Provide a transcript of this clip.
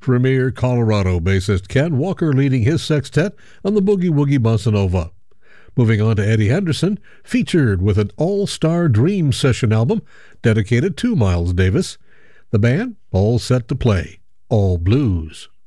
Premier Colorado bassist Ken Walker leading his sextet on the Boogie Woogie Bossa Nova. Moving on to Eddie Henderson, featured with an All-Star Dream Session album dedicated to Miles Davis. The band all set to play all blues.